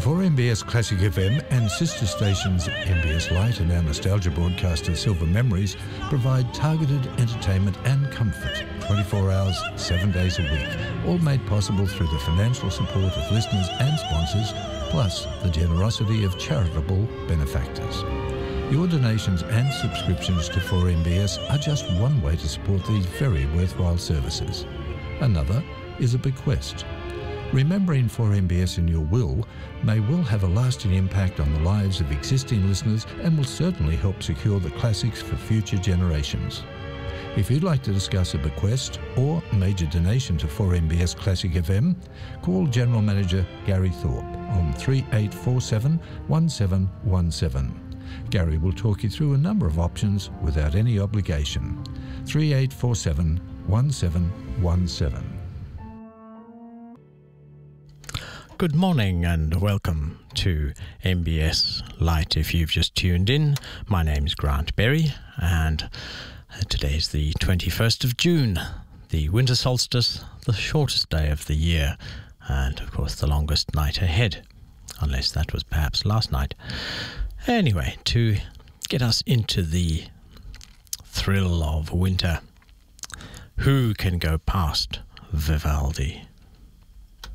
For MBS Classic FM and sister stations MBS Light and our nostalgia broadcaster Silver Memories provide targeted entertainment and comfort 24 hours, 7 days a week, all made possible through the financial support of listeners and sponsors, plus the generosity of charitable benefactors. Your donations and subscriptions to 4MBS are just one way to support these very worthwhile services. Another is a bequest. Remembering 4MBS in your will may well have a lasting impact on the lives of existing listeners and will certainly help secure the classics for future generations. If you'd like to discuss a bequest or major donation to 4MBS Classic FM, call General Manager Gary Thorpe on 3847 1717. Gary will talk you through a number of options without any obligation. 3847 1717. Good morning and welcome to MBS Light. If you've just tuned in, my name is Grant Berry and today is the 21st of June, the winter solstice, the shortest day of the year and of course the longest night ahead, unless that was perhaps last night. Anyway, to get us into the thrill of winter, who can go past Vivaldi?